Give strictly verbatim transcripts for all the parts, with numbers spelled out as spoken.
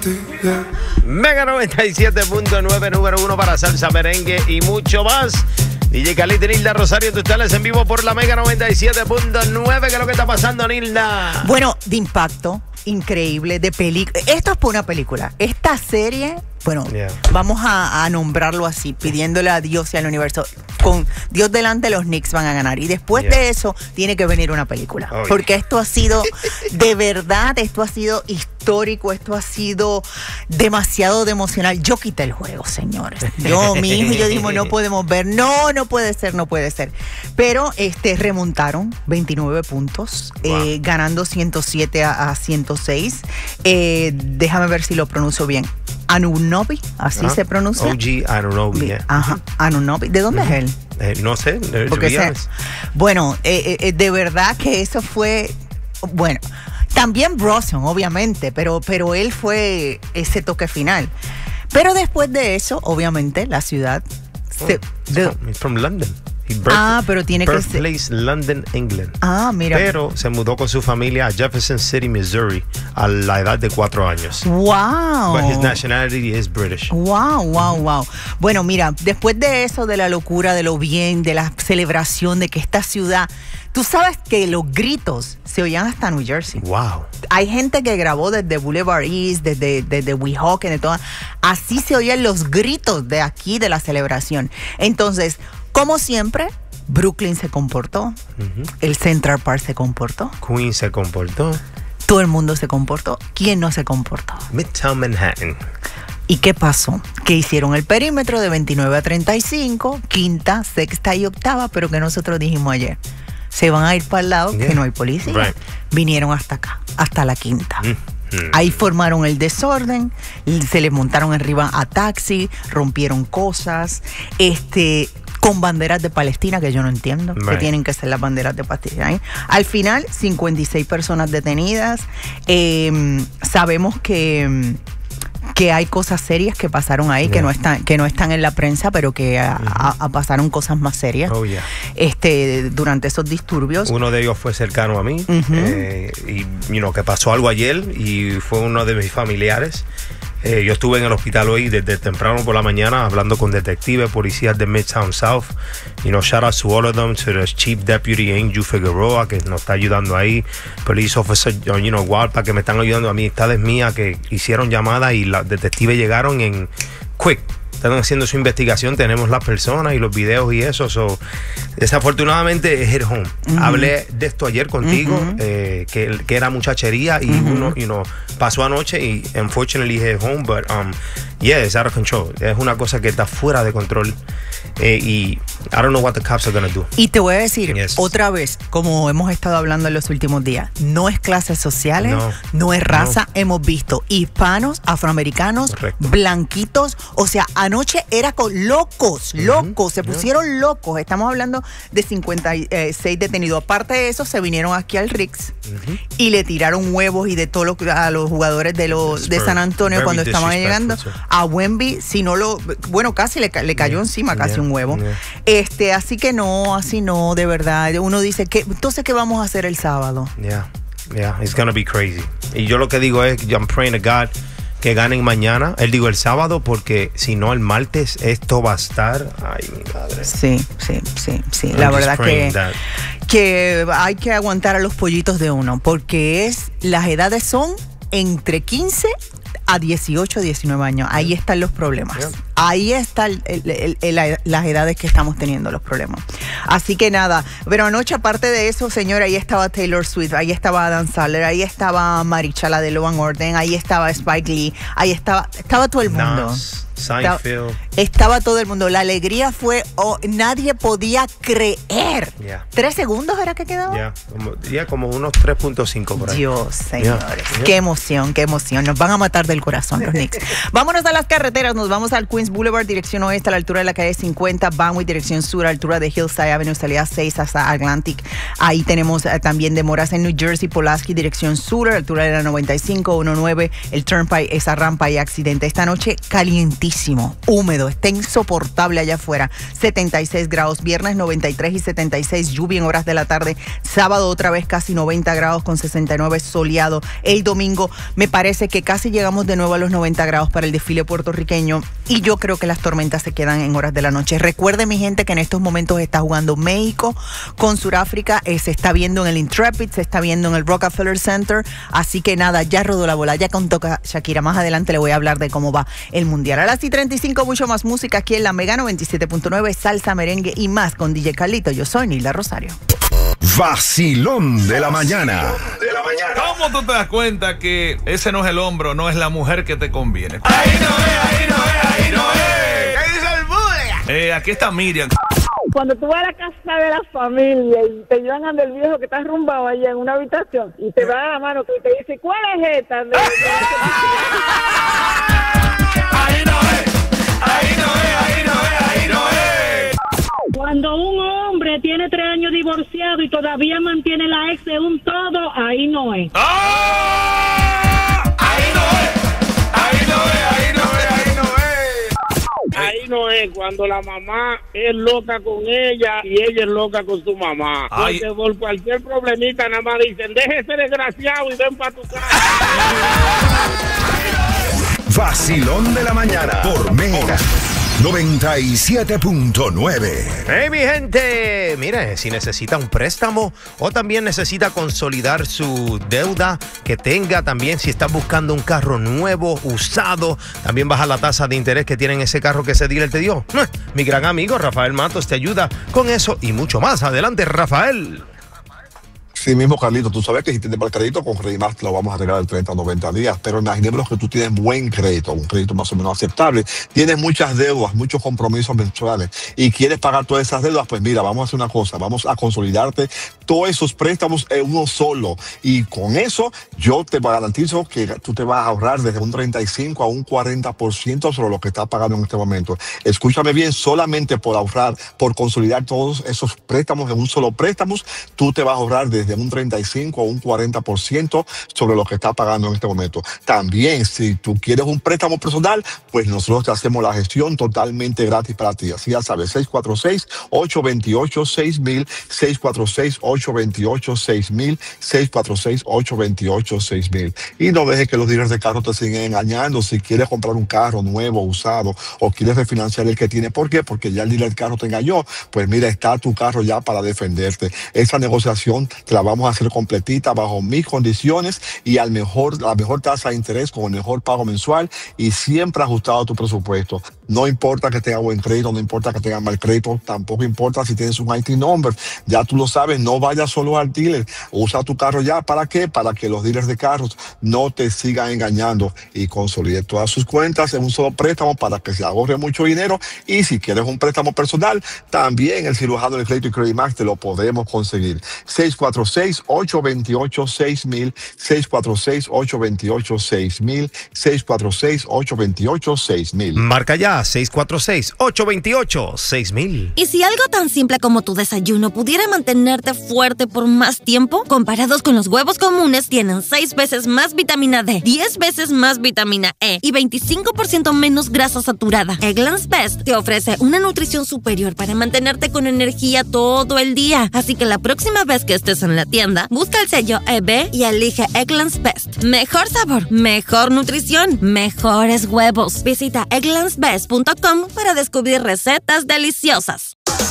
ti, yeah. Mega noventa y siete punto nueve, número uno para salsa, merengue y mucho más. D J Khalid y Nilda Rosario, tú estás en vivo por la Mega noventa y siete punto nueve. ¿Qué es lo que está pasando, Nilda? Bueno, de impacto, increíble, de película. Esto es por una película. Esta serie, bueno, yeah. vamos a, a nombrarlo así, pidiéndole a Dios y al universo. Con Dios delante, los Knicks van a ganar. Y después yeah. de eso, tiene que venir una película. Oh, porque yeah. esto ha sido, de verdad, esto ha sido histórico, esto ha sido demasiado de emocional. Yo quité el juego, señores. Yo, mi hijo y yo dijimos, no podemos ver. No, no puede ser, no puede ser. Pero este remontaron veintinueve puntos, wow. eh, ganando ciento siete a, a ciento seis. Eh, déjame ver si lo pronuncio bien. Anunoby, así uh-huh. se pronuncia. O G Anunoby, yeah. Ajá, Anunoby. ¿De dónde uh-huh. es él? Eh, no sé. Porque se, bueno, eh, eh, de verdad que eso fue, bueno, también Bronson, obviamente, pero, pero él fue ese toque final. Pero después de eso, obviamente, la ciudad... Oh, se, it's, de, from, it's from London. Birth, ah, pero tiene que ser... Birthplace, London, England. Ah, mira. Pero se mudó con su familia a Jefferson City, Missouri, a la edad de cuatro años. Wow. But his nationality is British. Wow, wow, wow. Bueno, mira, después de eso, de la locura, de lo bien, de la celebración, de que esta ciudad... Tú sabes que los gritos se oían hasta New Jersey. Wow. Hay gente que grabó desde Boulevard East, desde, desde Weehawken, de todas. Así se oían los gritos de aquí, de la celebración. Entonces... Como siempre, Brooklyn se comportó, uh-huh. el Central Park se comportó, Queens se comportó, todo el mundo se comportó. ¿Quién no se comportó? Midtown Manhattan. ¿Y qué pasó? Que hicieron el perímetro de veintinueve a treinta y cinco, quinta, sexta y octava, pero que nosotros dijimos ayer, se van a ir para el lado, yeah. que no hay policía. Right. Vinieron hasta acá, hasta la quinta. Mm-hmm. Ahí formaron el desorden, se les montaron arriba a taxi, rompieron cosas, este... con banderas de Palestina, que yo no entiendo, right. que tienen que ser las banderas de Palestina. ¿eh? Al final, cincuenta y seis personas detenidas. Eh, sabemos que, que hay cosas serias que pasaron ahí, yeah. que no están, que no están en la prensa, pero que a, uh-huh. a, a pasaron cosas más serias oh, yeah. este, durante esos disturbios. Uno de ellos fue cercano a mí, uh-huh. eh, y you know, que pasó algo ayer, y fue uno de mis familiares. Eh, yo estuve en el hospital hoy desde temprano por la mañana hablando con detectives, policías de Midtown South. You know, shout out to all of them, to the Chief Deputy Angel Figueroa, que nos está ayudando ahí. Police Officer, you know, Walpa, que me están ayudando. Amistades mías que hicieron llamadas y los detectives llegaron en quick. Están haciendo su investigación, tenemos las personas y los videos y eso. So, desafortunadamente es hit home. Uh-huh. Hablé de esto ayer contigo, uh-huh. eh, que, que era muchachería y uh-huh. uno, you know, pasó anoche y unfortunately hit home, but um, yeah, it's out of control. Es una cosa que está fuera de control eh, y I don't know what the cops are gonna do. Y te voy a decir yes. otra vez, como hemos estado hablando en los últimos días, no es clases sociales, no, no es raza. No. Hemos visto hispanos, afroamericanos, correcto. Blanquitos, o sea, anoche era con locos, locos, uh-huh. se pusieron yeah. locos. Estamos hablando de cincuenta y seis detenidos. Aparte de eso, se vinieron aquí al Ricks uh-huh. y le tiraron huevos y de todo lo, a los jugadores de los de San Antonio cuando estaban llegando. A Wemby, si no lo, bueno, casi le, le cayó yeah. encima casi yeah. un huevo. Yeah. Este, así que no, así no, de verdad. Uno dice que entonces qué vamos a hacer el sábado. Yeah, yeah, it's gonna be crazy. Y yo lo que digo es, I'm praying to God que ganen mañana, él digo el sábado, porque si no el martes esto va a estar, ay mi madre. Sí, sí, sí, sí. I'm la verdad que, que hay que aguantar a los pollitos de uno, porque es, las edades son entre quince a dieciocho, diecinueve años. Ahí están los problemas. Yeah. Ahí están el, el, el, el, las edades que estamos teniendo, los problemas. Así que nada, pero anoche aparte de eso, señora, ahí estaba Taylor Swift, ahí estaba Adam Sandler, ahí estaba Marichala de Law and Order, ahí estaba Spike Lee, ahí estaba, estaba todo el mundo. Nas, Seinfeld. Estaba, estaba todo el mundo. La alegría fue, oh, nadie podía creer. Yeah. ¿Tres segundos era que quedaba? Ya, yeah. como, yeah, como unos tres punto cinco por ahí. Dios, señores. Yeah. Qué emoción, qué emoción. Nos van a matar del corazón los Knicks. Vámonos a las carreteras, nos vamos al Queens Boulevard, dirección oeste, a la altura de la calle cincuenta, Banway, dirección sur, a la altura de Hillside Lodi Avenue, salida seis hasta Atlantic. Ahí tenemos eh, también demoras en New Jersey, Pulaski, dirección sur, altura de la noventa y cinco, diecinueve, el Turnpike, esa rampa y accidente. Esta noche calientísimo, húmedo, está insoportable allá afuera. setenta y seis grados, viernes noventa y tres y setenta y seis, lluvia en horas de la tarde. Sábado otra vez casi noventa grados con sesenta y nueve, soleado. El domingo me parece que casi llegamos de nuevo a los noventa grados para el desfile puertorriqueño y yo creo que las tormentas se quedan en horas de la noche. Recuerden, mi gente, que en estos momentos está jugando México con Sudáfrica, eh, se está viendo en el Intrepid, se está viendo en el Rockefeller Center, así que nada, ya rodó la bola, ya contó Shakira. Más adelante le voy a hablar de cómo va el mundial. A las y treinta y cinco, mucho más música aquí en la Mega noventa y siete punto nueve, salsa, merengue y más con D J Carlito. Yo soy Nilda Rosario. Vacilón de la mañana. De la mañana. ¿Cómo tú te das cuenta que ese no es el hombro, no es la mujer que te conviene? Ahí no es, ahí no es, ahí no es. ¿Qué dice el bully? Eh, aquí está Miriam. Cuando tú vas a la casa de la familia y te llevan ante el viejo que está arrumbado allá en una habitación y te va a la mano y te dice, ¿cuál es esta? Ahí no es, ahí no es, ahí no es, ahí no es. Cuando un hombre tiene tres años divorciado y todavía mantiene la ex de un todo, ahí no es. ¡Oh! Ahí no es, ahí no es, ahí no es, ahí no es. Ahí no es cuando la mamá es loca con ella y ella es loca con su mamá. Ay. Porque por cualquier problemita nada más dicen, deje ese desgraciado y ven para tu casa. Vacilón de la mañana por Mega noventa y siete punto nueve. Hey, mi gente, mire, si necesita un préstamo o también necesita consolidar su deuda que tenga, también si está buscando un carro nuevo, usado, también baja la tasa de interés que tiene en ese carro que ese dealer te dio. Mi gran amigo Rafael Matos te ayuda con eso y mucho más. Adelante, Rafael. Sí mismo, Carlito, tú sabes que si tienes mal crédito, con Credimar te lo vamos a regalar treinta a noventa días, pero imaginemos que tú tienes buen crédito, un crédito más o menos aceptable, tienes muchas deudas, muchos compromisos mensuales y quieres pagar todas esas deudas, pues mira, vamos a hacer una cosa, vamos a consolidarte todos esos préstamos en uno solo y con eso yo te garantizo que tú te vas a ahorrar desde un treinta y cinco a un cuarenta por ciento sobre lo que estás pagando en este momento. Escúchame bien, solamente por ahorrar, por consolidar todos esos préstamos en un solo préstamo, tú te vas a ahorrar desde un treinta y cinco a un cuarenta por ciento sobre lo que estás pagando en este momento. También, si tú quieres un préstamo personal, pues nosotros te hacemos la gestión totalmente gratis para ti. Así ya sabes, seis cuatro seis, ocho dos ocho, seis mil, seis cuatro seis, ocho dos ocho, seis mil, seis cuatro seis, ocho dos ocho, seis mil. Y no dejes que los dealers de carro te sigan engañando. Si quieres comprar un carro nuevo, usado, o quieres refinanciar el que tienes, ¿por qué? Porque ya el dealer de carro te engañó. Pues mira, está tu carro ya para defenderte. Esa negociación te la vamos a hacer completita bajo mis condiciones y al mejor, la mejor tasa de interés con el mejor pago mensual y siempre ajustado a tu presupuesto. No importa que tenga buen crédito, no importa que tenga mal crédito, tampoco importa si tienes un I T number. Ya tú lo sabes, no vayas solo al dealer. Usa tu carro ya. ¿Para qué? Para que los dealers de carros no te sigan engañando y consolide todas sus cuentas en un solo préstamo para que se ahorre mucho dinero. Y si quieres un préstamo personal, también el cirujano de crédito y Credimar te lo podemos conseguir. seis cuatro seis, ocho dos ocho, seis mil, seis cuatro seis, ocho dos ocho, seis mil, seis cuatro seis, ocho dos ocho, seis mil. Marca ya seis cuatro seis, ocho dos ocho, seis mil. ¿Y si algo tan simple como tu desayuno pudiera mantenerte fuerte por más tiempo? Comparados con los huevos comunes, tienen seis veces más vitamina D, diez veces más vitamina E y veinticinco por ciento menos grasa saturada. Eggland's Best te ofrece una nutrición superior para mantenerte con energía todo el día. Así que la próxima vez que estés en la tienda, busca el sello E B y elige Eggland's Best. Mejor sabor, mejor nutrición, mejores huevos. Visita egglands best punto com para descubrir recetas deliciosas.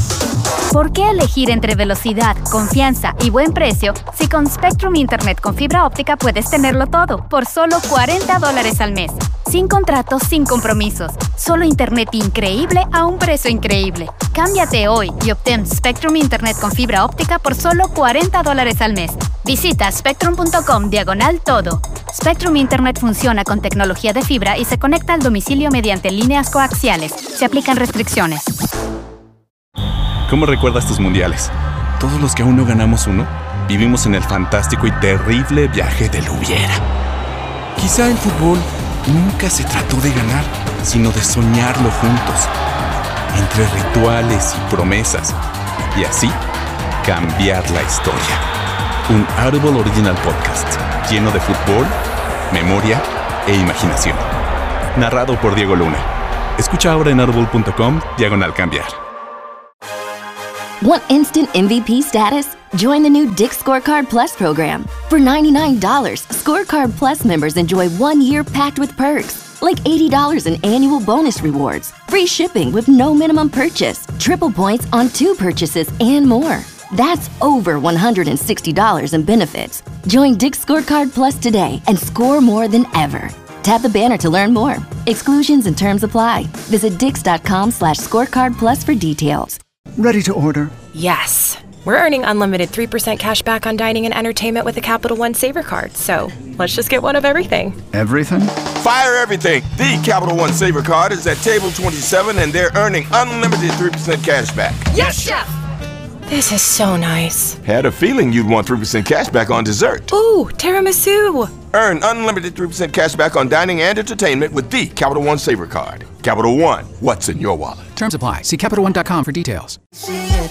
¿Por qué elegir entre velocidad, confianza y buen precio si con Spectrum Internet con fibra óptica puedes tenerlo todo por solo cuarenta dólares al mes? Sin contratos, sin compromisos. Solo internet increíble a un precio increíble. Cámbiate hoy y obtén Spectrum Internet con fibra óptica por solo cuarenta dólares al mes. Visita spectrum punto com diagonal todo. Spectrum Internet funciona con tecnología de fibra y se conecta al domicilio mediante líneas coaxiales. Se aplican restricciones. ¿Cómo recuerdas tus mundiales? Todos los que aún no ganamos uno, vivimos en el fantástico y terrible viaje del hubiera. Quizá el fútbol nunca se trató de ganar, sino de soñarlo juntos. Entre rituales y promesas, y así cambiar la historia. Un Audible Original Podcast lleno de fútbol, memoria e imaginación. Narrado por Diego Luna. Escucha ahora en audible.com diagonal cambiar. Want instant M V P status? Join the new Dick's Scorecard Plus program. For ninety-nine dollars, Scorecard Plus members enjoy one year packed with perks, like eighty dollars in annual bonus rewards, free shipping with no minimum purchase, triple points on two purchases, and more. That's over one hundred sixty dollars in benefits. Join Dick's Scorecard Plus today and score more than ever. Tap the banner to learn more. Exclusions and terms apply. Visit dix.com slash scorecard plus for details. Ready to order? Yes. We're earning unlimited three percent cash back on dining and entertainment with the Capital One Saver Card. So let's just get one of everything. Everything? Fire everything. The Capital One Saver Card is at table twenty-seven and they're earning unlimited three percent cash back. Yes, Chef! This is so nice. Had a feeling you'd want three percent cash back on dessert. Ooh, tiramisu. Earn unlimited three percent cash back on dining and entertainment with the Capital One Saver Card. Capital One, what's in your wallet? Terms apply. See Capital One dot com for details.